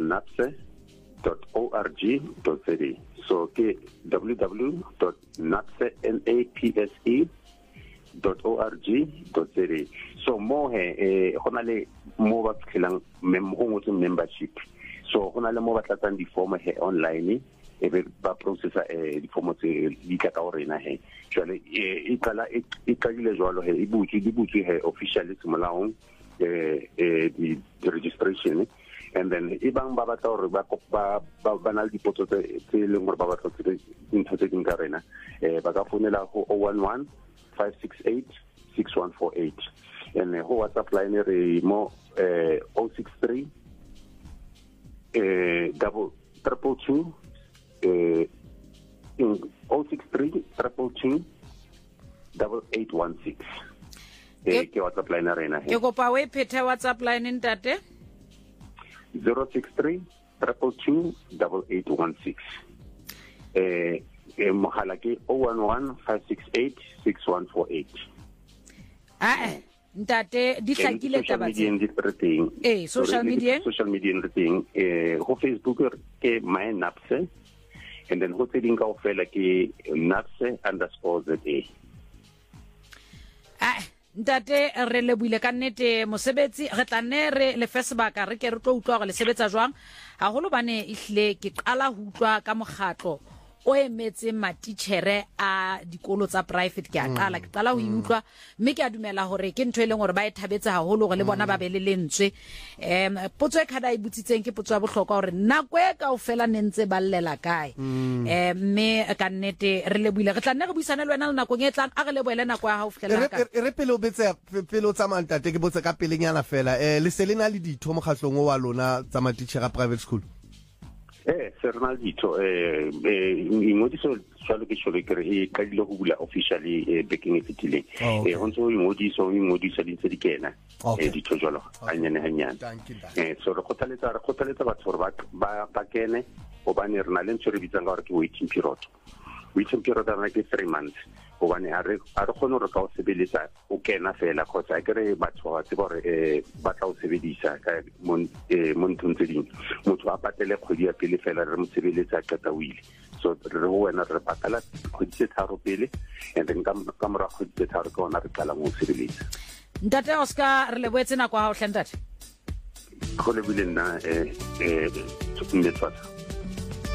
www.napse.org.za. So ke www.napse.org.za. so mo gona le mo ba fitlhelang membership. So gona le mo ba tlatsang di form online e be ba processa di form tse di tla ka orena jwale e kala e ile jwalo e butse officially semolaong the registration, and then ibang ba batla hore ba na le dipotso tse leng hore ba batla tse dintho tse ding ka rena ba ka founela go 011 568 6148, and ho WhatsApp line re mo 063 double 222 063 222 8816. Ke WhatsApp line arena ke kopa we pheta WhatsApp line ntate 063 222 8816. Mogala ke 011 568 6148. Ntate di hlakile taba tse social media thing go Facebook ke my napse, and then go tseding ka ofela ke napse_za. Ntate re lebuile ka nnete mosebetsi re tla nne re le fesebaka re ke re tlo utlwa gore le sebetsa jwang haholo bane ihle ke qala ho utlwa ka mokgatlo o emetse matitjhere a dikolo tsa private ke a qala ho utlwa mme ke a dumela hore ke ntwe leng hore ba e thabetse haholo gore le bona ba be le lentswe potso e khada e butsitseng ke potso ya bohlokwa hore nako e ka ofela nentse ba llela kae mme ka nnete re lebuile re tla nne re buisane le wena le nako e tlang a re leboele nako ya ha o fihlela ka re pele o betse pele o tsamaya ntate ke botse ka pelenyana fela le se lena le ditho mokgatlong o wa lona tsa matitjhere private school. Serna dito ingodiso jwalo ke tsholo ke re ka dilo go bula officially backing e fitileng ho ntse ingodiso di tse di kena dito jwalo hanyane so re kgothaletsa batho hore ba kene hobane re na le ntse re bitsang ka gore ke waiting period ana ke 3 months hobane a re kgone re ka o sebeletsa o kena fela kgotsa ke re batho ba tseba gore ba tla o sebedisa ka monthong tse ding motho a patele kgwedi ya pele fela re mo sebeletsa ka wile so re ho wena re patala kgwedi tse tharo pele and then ka mora kgwedi tse tharo ka ona re qala mo sebeletsa. Ntate Oscar re leboetse nako ha o hlentate go lebile nna tshukumetsa